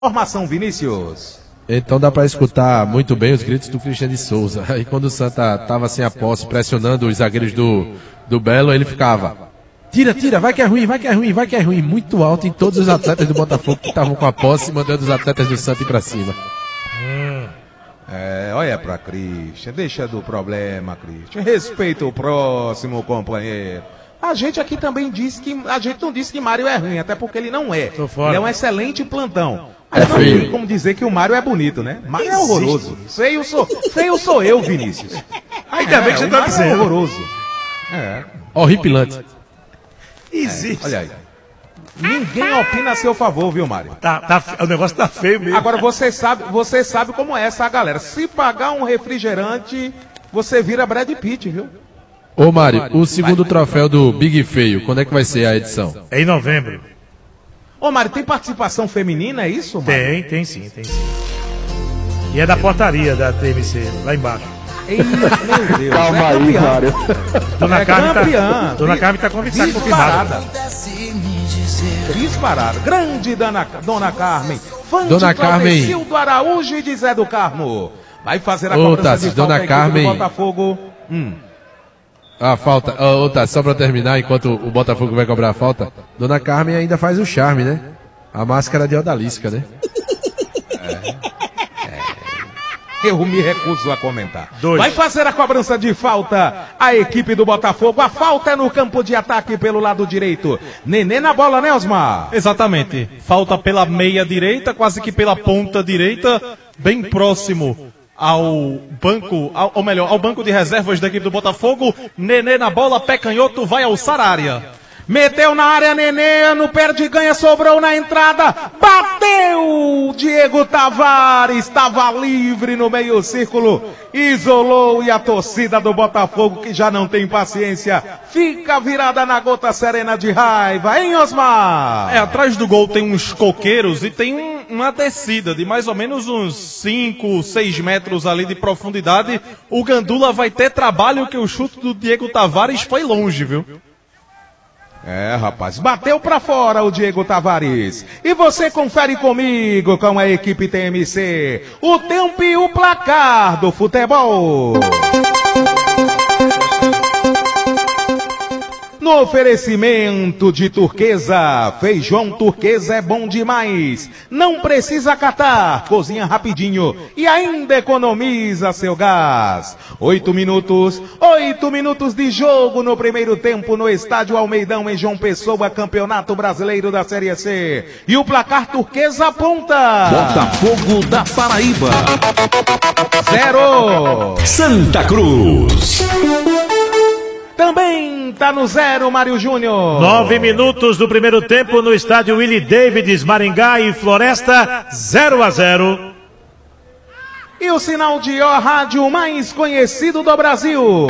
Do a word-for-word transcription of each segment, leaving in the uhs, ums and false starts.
Formação, Vinícius. Então dá para escutar muito bem os gritos do Cristiano de Souza. Aí quando o Santa estava sem a posse, pressionando os zagueiros do, do Belo, ele ficava: tira, tira, vai que é ruim, vai que é ruim, vai que é ruim. Muito alto em todos os atletas do Botafogo que estavam com a posse, mandando os atletas do Santa ir para cima. Hum. É, olha pra Cristian, deixa do problema, Cristian. Respeita o próximo companheiro. A gente aqui também disse que. A gente não disse que Mário é ruim, até porque ele não é. Ele é um excelente plantão. Mas não tem como dizer que o Mário é bonito, né? Mário é horroroso. Feio sou, feio sou eu, Vinícius. Ainda é, bem que você tá dizendo. É horroroso. É. Horripilante. Existe. É, olha aí. Ninguém opina a seu favor, viu, Mário? Tá, tá, o negócio tá feio mesmo. Agora você sabe, você sabe como é essa galera. Se pagar um refrigerante, você vira Brad Pitt, viu? Ô Mário, o segundo troféu do Big Feio, quando é que vai ser a edição? É em novembro. Ô Mário, tem participação feminina, é isso, Mário? Tem, tem sim, tem sim. E é da portaria da T M C, lá embaixo. Ei, meu Deus. Calma é aí, Mário. Dona é Carmen campeã. tá, Dona Carmen tá convidada. Disparada. Disparada. Grande Dona, Dona Carmen. Fã Dona de Carmen. Sildo Araújo e de Zé do Carmo. Vai fazer a Ô, cobrança Tassi, de falta Dona do Carmen. Botafogo. Hum. A falta, ô, tá, só pra terminar, enquanto o Botafogo vai cobrar a falta, Dona Carmen ainda faz o charme, né? A máscara de odalisca, né? É, é. Eu me recuso a comentar. Dois. Vai fazer a cobrança de falta a equipe do Botafogo. A falta é no campo de ataque pelo lado direito. Nenê na bola, né, Osmar? Exatamente. Falta pela meia direita, quase que pela ponta direita, bem próximo ao banco, ao, ou melhor, ao banco de reservas da equipe do Botafogo. Nenê na bola, pé canhoto, vai alçar a área. Meteu na área, Nenê, no perde ganha, sobrou na entrada, bateu! Diego Tavares estava livre no meio círculo, isolou, e a torcida do Botafogo, que já não tem paciência, fica virada na gota serena de raiva, hein, Osmar? É, atrás do gol tem uns coqueiros e tem um, uma descida de mais ou menos uns cinco, seis metros ali de profundidade. O Gandula vai ter trabalho, que o chute do Diego Tavares foi longe, viu? É, rapaz, bateu pra fora o Diego Tavares. E você confere comigo com a equipe T M C o tempo e o placar do futebol. No oferecimento de Turquesa, feijão Turquesa é bom demais. Não precisa catar, cozinha rapidinho e ainda economiza seu gás. Oito minutos, oito minutos de jogo no primeiro tempo no estádio Almeidão em João Pessoa, Campeonato Brasileiro da Série C. E o placar Turquesa aponta: Botafogo da Paraíba zero, Santa Cruz. Também tá no zero, Mário Júnior. Nove minutos do primeiro tempo no estádio Willie Davids, Maringá e Floresta, zero a zero. E o sinal de ó rádio mais conhecido do Brasil.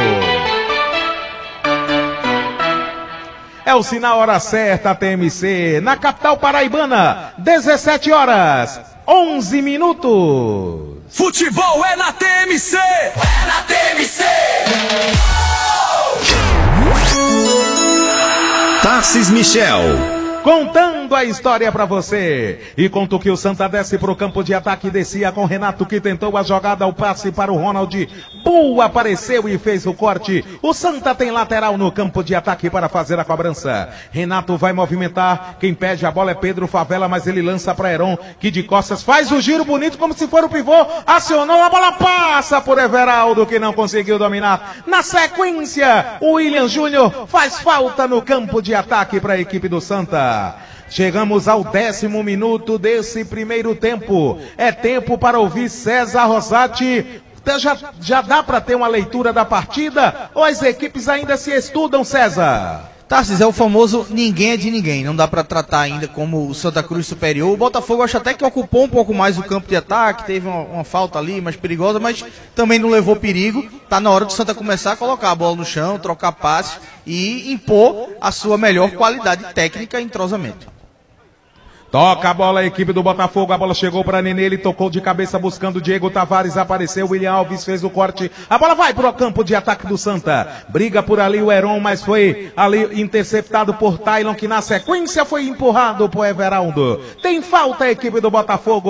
É o sinal hora certa, T M C, na capital paraibana, dezessete horas, onze minutos. Futebol é na T M C. É na T M C. Tarcis Michel. Contando a história pra você. E conto que o Santa desce pro campo de ataque, descia com Renato, que tentou a jogada, o passe para o Ronald. Boa, apareceu e fez o corte. O Santa tem lateral no campo de ataque para fazer a cobrança. Renato vai movimentar. Quem pede a bola é Pedro Favela, mas ele lança para Heron, que de costas faz o giro bonito como se for o pivô. Acionou, a bola passa por Everaldo, que não conseguiu dominar. Na sequência, o William Júnior faz falta no campo de ataque para a equipe do Santa. Chegamos ao décimo minuto desse primeiro tempo. É tempo para ouvir César Rosati. Já, já dá para ter uma leitura da partida? Ou as equipes ainda se estudam, César? Tarcis, é o famoso ninguém é de ninguém. Não dá para tratar ainda como o Santa Cruz superior. O Botafogo acho até que ocupou um pouco mais o campo de ataque. Teve uma, uma falta ali mais perigosa, mas também não levou perigo. Tá na hora do Santa começar a colocar a bola no chão, trocar passes e impor a sua melhor qualidade técnica e entrosamento. Toca a bola a equipe do Botafogo, a bola chegou para Nenê, ele tocou de cabeça buscando o Diego Tavares, apareceu, William Alves fez o corte, a bola vai para o campo de ataque do Santa, briga por ali o Heron, mas foi ali interceptado por Taylon, que na sequência foi empurrado por Everaldo. Tem falta a equipe do Botafogo.